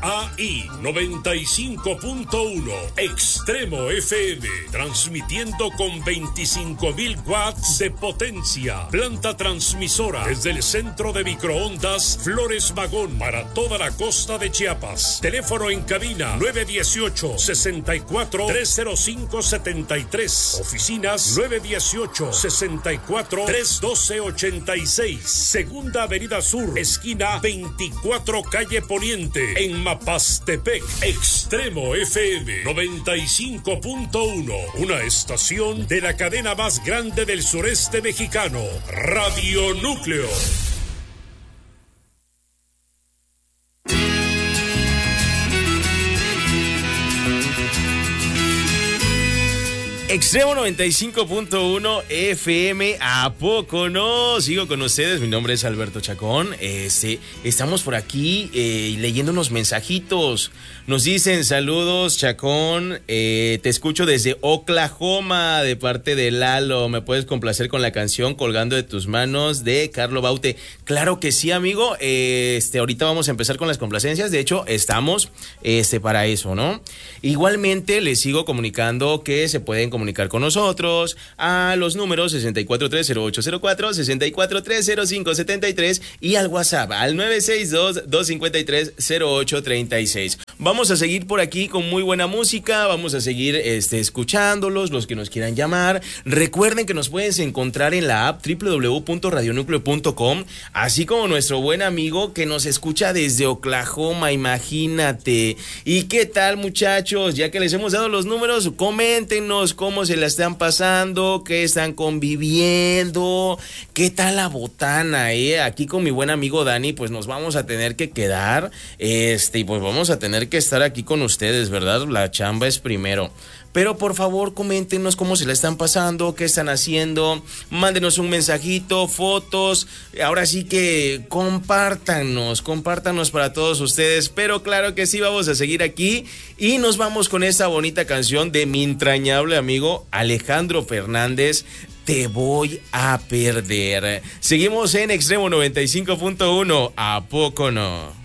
KHAI 95.1 Extremo FM, transmitiendo con 25.000 watts de potencia. Planta transmisora desde el centro de microondas Flores Magón para toda la costa de Chiapas. Teléfono en cabina 918-64-305-73. Oficinas 918-64-312-86. Segunda Avenida Sur, esquina 24 Calle Poniente, en Mapastepec. Extremo FM 95.1, una estación de la cadena más grande del sureste mexicano, Radio Núcleo. Extremo 95.1 FM, ¿a poco no? Sigo con ustedes, mi nombre es Alberto Chacón. Estamos por aquí leyendo unos mensajitos. Nos dicen: saludos, Chacón, te escucho desde Oklahoma, de parte de Lalo. ¿Me puedes complacer con la canción Colgando de tus manos de Carlo Baute? Claro que sí, amigo. Ahorita vamos a empezar con las complacencias. De hecho, estamos para eso, ¿no? Igualmente, les sigo comunicando que se pueden comunicar con nosotros a los números 6430804, 6430573 y al WhatsApp al 962-253-0836. Vamos a seguir por aquí con muy buena música, vamos a seguir escuchándolos, los que nos quieran llamar. Recuerden que nos puedes encontrar en la app www.radionucleo.com, así como nuestro buen amigo que nos escucha desde Oklahoma, imagínate. ¿Y qué tal, muchachos? Ya que les hemos dado los números, coméntenos cómo se la están pasando, qué están conviviendo, qué tal la botana, Aquí con mi buen amigo Dani, pues nos vamos a tener que quedar, y pues vamos a tener que estar aquí con ustedes, ¿verdad? La chamba es primero. Pero por favor, coméntenos cómo se la están pasando, qué están haciendo, mándenos un mensajito, fotos. Ahora sí que compártanos para todos ustedes. Pero claro que sí, vamos a seguir aquí y nos vamos con esta bonita canción de mi entrañable amigo Alejandro Fernández, Te voy a perder. Seguimos en Extremo 95.1, ¿a poco no?